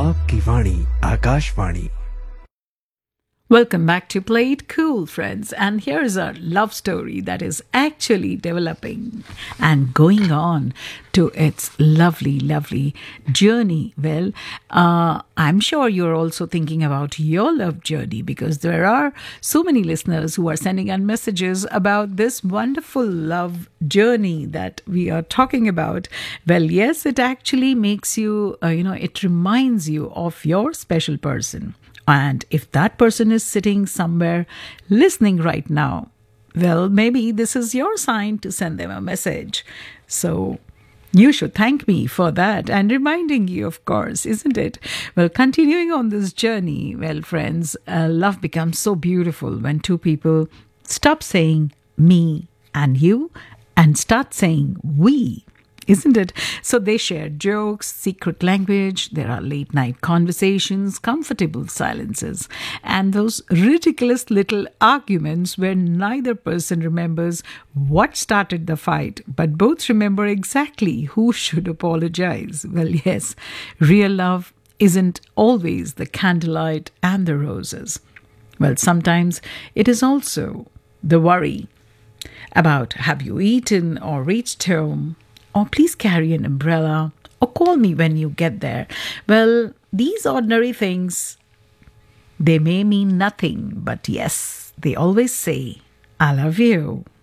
आपकी वाणी Akashvani. Welcome back to Play It Cool, friends. And here's a love story that is actually developing and going on to its lovely, lovely journey. Well, I'm sure you're also thinking about your love journey because there are so many listeners who are sending us messages about this wonderful love journey that we are talking about. Well, yes, it actually makes you, it reminds you of your special person. And if that person is sitting somewhere listening right now, well, maybe this is your sign to send them a message. So you should thank me for that and reminding you, of course, isn't it? Well, continuing on this journey, well, friends, love becomes so beautiful when two people stop saying me and you and start saying we. Isn't it? So they share jokes, secret language, there are late night conversations, comfortable silences, and those ridiculous little arguments where neither person remembers what started the fight, but both remember exactly who should apologize. Well, yes, real love isn't always the candlelight and the roses. Well, sometimes it is also the worry about have you eaten or reached home, or please carry an umbrella, or call me when you get there. Well, these ordinary things, they may mean nothing, but yes, they always say, I love you.